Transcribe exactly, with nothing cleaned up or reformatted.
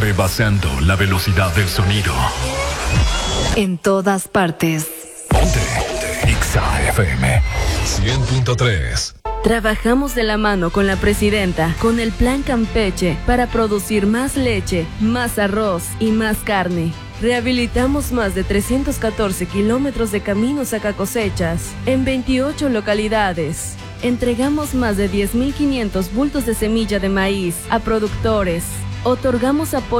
rebasando la velocidad del sonido. En todas partes. Ponte, ponte. Ixa F M cien punto tres. Trabajamos de la mano con la presidenta, con el Plan Campeche, para producir más leche, más arroz y más carne. Rehabilitamos más de trescientos catorce kilómetros de caminos sacacosechas en veintiocho localidades. Entregamos más de diez mil quinientos bultos de semilla de maíz a productores. Otorgamos apoyo